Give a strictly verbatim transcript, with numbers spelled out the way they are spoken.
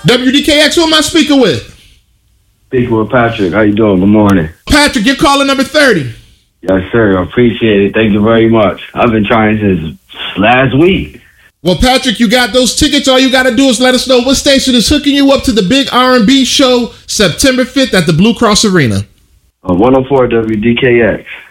W D K X, who am I speaking with? Speaking with Patrick. How you doing? Good morning. Patrick, you're calling number thirty. Yes, sir. I appreciate it. Thank you very much. I've been trying since last week. Well, Patrick, you got those tickets. All you got to do is let us know what station is hooking you up to the big R and B show September fifth at the Blue Cross Arena. Uh, one oh four W D K X.